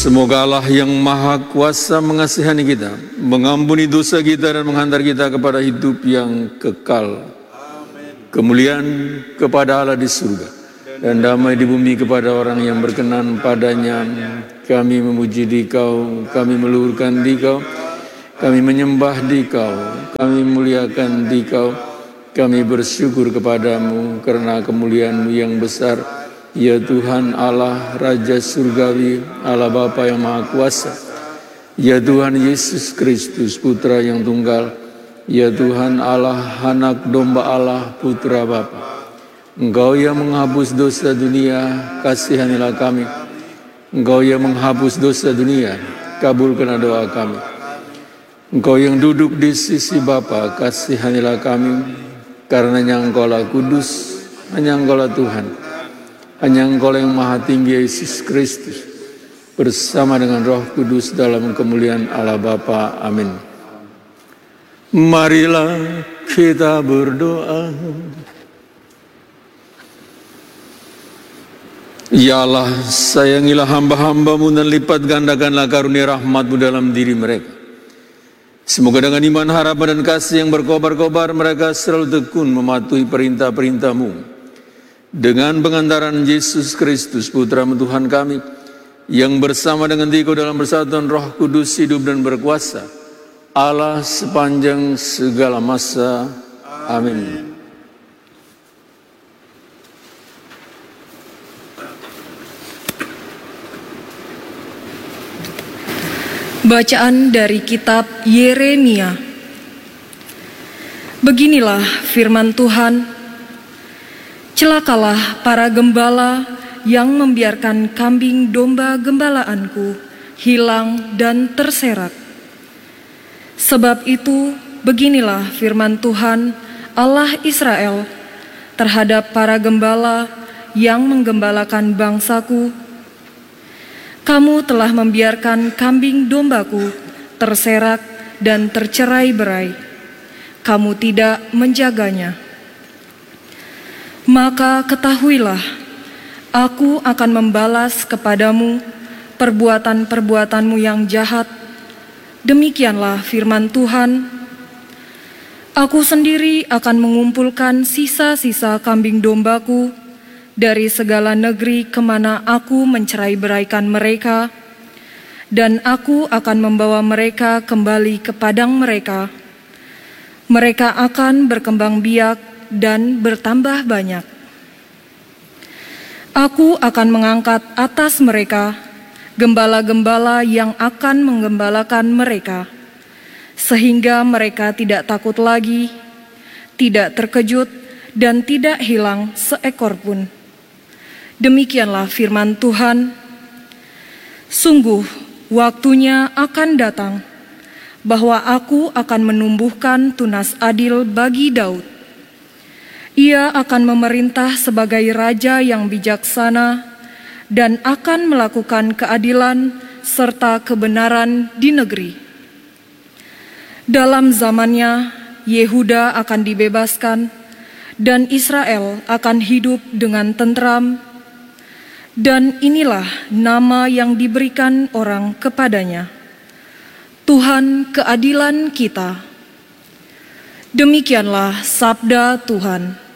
Semoga Allah yang Maha Kuasa mengasihani kita, mengampuni dosa kita dan menghantar kita kepada hidup yang kekal. Kemuliaan kepada Allah di surga dan damai di bumi kepada orang yang berkenan padanya. Kami memuji Dikau, kami meluhurkan Dikau, kami menyembah Dikau, kami muliakan Dikau, kami bersyukur kepadamu karena kemuliaan-Mu yang besar. Ya Tuhan Allah, Raja Surgawi, Allah Bapa yang Maha Kuasa. Ya Tuhan Yesus Kristus, Putra yang Tunggal. Ya Tuhan Allah, Anak Domba Allah, Putra Bapa. Engkau yang menghapus dosa dunia, kasihanilah kami. Engkau yang menghapus dosa dunia, kabulkanlah doa kami. Engkau yang duduk di sisi Bapa, kasihanilah kami. Karenanya Engkaulah kudus, hanya Engkaulah Tuhan. Hanya Engkau yang Maha Tinggi, Yesus Kristus, bersama dengan Roh Kudus dalam kemuliaan Allah Bapa. Amin. Marilah kita berdoa. Ya Allah, sayangilah hamba-hamba-Mu dan lipat gandakanlah karunia rahmat-Mu dalam diri mereka. Semoga dengan iman, harapan, dan kasih yang berkobar-kobar mereka selalu tekun mematuhi perintah-perintah-Mu. Dengan pengantaran Yesus Kristus, Putra-Mu Tuhan kami, yang bersama dengan Dikau dalam persatuan Roh Kudus hidup dan berkuasa, Allah sepanjang segala masa. Amin. Bacaan dari kitab Yeremia. Beginilah firman Tuhan. Celakalah para gembala yang membiarkan kambing domba gembalaanku hilang dan terserak. Sebab itu, beginilah firman Tuhan Allah Israel terhadap para gembala yang menggembalakan bangsaku. Kamu telah membiarkan kambing dombaku terserak dan tercerai-berai. Kamu tidak menjaganya. Maka ketahuilah, aku akan membalas kepadamu perbuatan-perbuatanmu yang jahat. Demikianlah firman Tuhan. Aku sendiri akan mengumpulkan sisa-sisa kambing dombaku dari segala negeri kemana aku mencerai-beraikan mereka, dan aku akan membawa mereka kembali ke padang mereka. Mereka akan berkembang biak dan bertambah banyak. Aku akan mengangkat atas mereka gembala-gembala yang akan menggembalakan mereka, sehingga mereka tidak takut lagi, tidak terkejut, dan tidak hilang seekor pun. Demikianlah firman Tuhan. Sungguh, waktunya akan datang, bahwa aku akan menumbuhkan tunas adil bagi Daud. Ia akan memerintah sebagai raja yang bijaksana dan akan melakukan keadilan serta kebenaran di negeri. Dalam zamannya, Yehuda akan dibebaskan dan Israel akan hidup dengan tentram. Dan inilah nama yang diberikan orang kepadanya, Tuhan keadilan kita. Demikianlah sabda Tuhan.